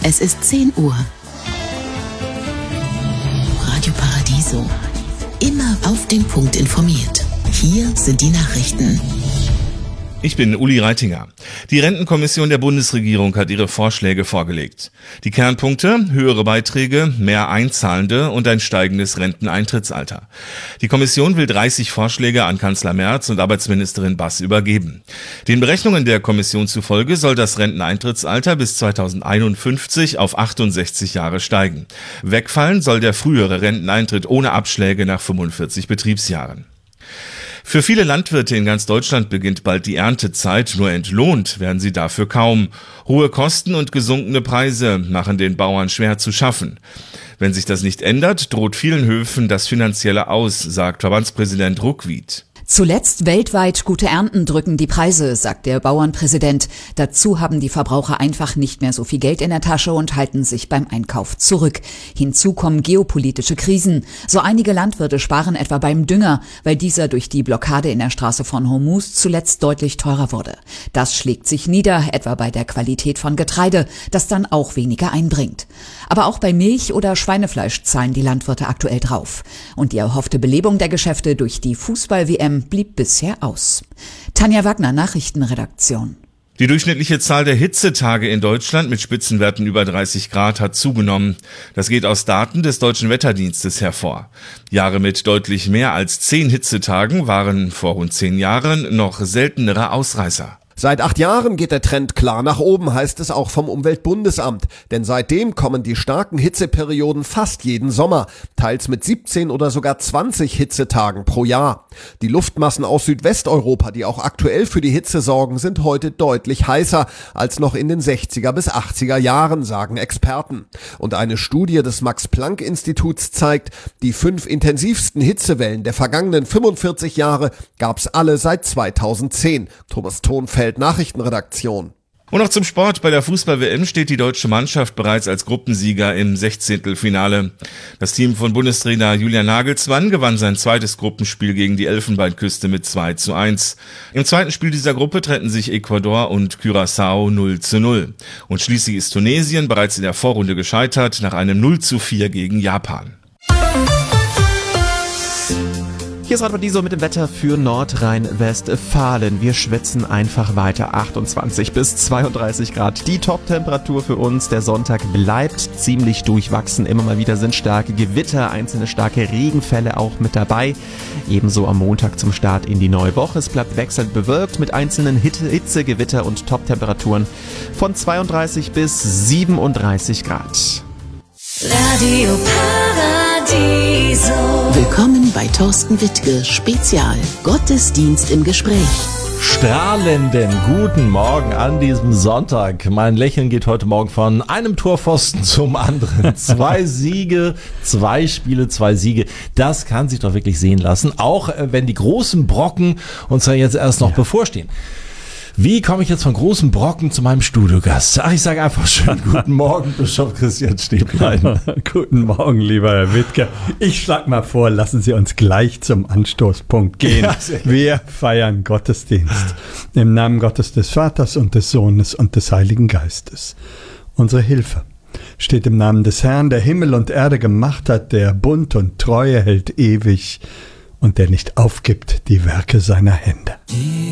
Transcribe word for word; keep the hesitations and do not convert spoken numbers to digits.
Es ist zehn Uhr. Radio Paradiso. Immer auf den Punkt informiert. Hier sind die Nachrichten. Ich bin Uli Reitinger. Die Rentenkommission der Bundesregierung hat ihre Vorschläge vorgelegt. Die Kernpunkte: höhere Beiträge, mehr Einzahlende und ein steigendes Renteneintrittsalter. Die Kommission will dreißig Vorschläge an Kanzler Merz und Arbeitsministerin Bass übergeben. Den Berechnungen der Kommission zufolge soll das Renteneintrittsalter bis zweitausendeinundfünfzig auf achtundsechzig Jahre steigen. Wegfallen soll der frühere Renteneintritt ohne Abschläge nach fünfundvierzig Betriebsjahren. Für viele Landwirte in ganz Deutschland beginnt bald die Erntezeit, nur entlohnt werden sie dafür kaum. Hohe Kosten und gesunkene Preise machen den Bauern schwer zu schaffen. Wenn sich das nicht ändert, droht vielen Höfen das finanzielle Aus, sagt Verbandspräsident Ruckwied. Zuletzt weltweit gute Ernten drücken die Preise, sagt der Bauernpräsident. Dazu haben die Verbraucher einfach nicht mehr so viel Geld in der Tasche und halten sich beim Einkauf zurück. Hinzu kommen geopolitische Krisen. So einige Landwirte sparen etwa beim Dünger, weil dieser durch die Blockade in der Straße von Hormuz zuletzt deutlich teurer wurde. Das schlägt sich nieder, etwa bei der Qualität von Getreide, das dann auch weniger einbringt. Aber auch bei Milch oder Schweinefleisch zahlen die Landwirte aktuell drauf. Und die erhoffte Belebung der Geschäfte durch die Fußball-W M blieb bisher aus. Tanja Wagner, Nachrichtenredaktion. Die durchschnittliche Zahl der Hitzetage in Deutschland mit Spitzenwerten über dreißig Grad hat zugenommen. Das geht aus Daten des Deutschen Wetterdienstes hervor. Jahre mit deutlich mehr als zehn Hitzetagen waren vor rund zehn Jahren noch seltenere Ausreißer. Seit acht Jahren geht der Trend klar nach oben, heißt es auch vom Umweltbundesamt. Denn seitdem kommen die starken Hitzeperioden fast jeden Sommer, teils mit siebzehn oder sogar zwanzig Hitzetagen pro Jahr. Die Luftmassen aus Südwesteuropa, die auch aktuell für die Hitze sorgen, sind heute deutlich heißer als noch in den sechziger bis achtziger Jahren, sagen Experten. Und eine Studie des Max-Planck-Instituts zeigt, die fünf intensivsten Hitzewellen der vergangenen fünfundvierzig Jahre gab's alle seit zweitausendzehn. Thomas Thonfeld, Nachrichtenredaktion. Und noch zum Sport. Bei der Fußball-W M steht die deutsche Mannschaft bereits als Gruppensieger im Sechzehntelfinale. Das Team von Bundestrainer Julian Nagelsmann gewann sein zweites Gruppenspiel gegen die Elfenbeinküste mit zwei zu eins. Im zweiten Spiel dieser Gruppe trennten sich Ecuador und Curaçao null zu null. Und schließlich ist Tunesien bereits in der Vorrunde gescheitert nach einem null zu vier gegen Japan. Hier ist Radio Paradiso mit dem Wetter für Nordrhein-Westfalen. Wir schwitzen einfach weiter. achtundzwanzig bis zweiunddreißig Grad. Die Top-Temperatur für uns. Der Sonntag bleibt ziemlich durchwachsen. Immer mal wieder sind starke Gewitter, einzelne starke Regenfälle auch mit dabei. Ebenso am Montag zum Start in die neue Woche. Es bleibt wechselnd bewölkt mit einzelnen Hitze, Gewitter und Top-Temperaturen von zweiunddreißig bis siebenunddreißig Grad. Radio Paradiso. Willkommen bei Thorsten Wittke Spezial. Gottesdienst im Gespräch. Strahlenden guten Morgen an diesem Sonntag. Mein Lächeln geht heute Morgen von einem Torpfosten zum anderen. Zwei Siege, zwei Spiele, zwei Siege. Das kann sich doch wirklich sehen lassen. Auch wenn die großen Brocken uns ja jetzt erst noch ja. bevorstehen. Wie komme ich jetzt von großen Brocken zu meinem Studiogast? Ach, ich sage einfach schön guten Morgen, Bischof Christian Stäblein. Guten Morgen, lieber Herr Wittke. Ich schlage mal vor, lassen Sie uns gleich zum Anstoßpunkt gehen. Ja, wir feiern Gottesdienst im Namen Gottes des Vaters und des Sohnes und des Heiligen Geistes. Unsere Hilfe steht im Namen des Herrn, der Himmel und Erde gemacht hat, der Bund und Treue hält ewig und der nicht aufgibt die Werke seiner Hände.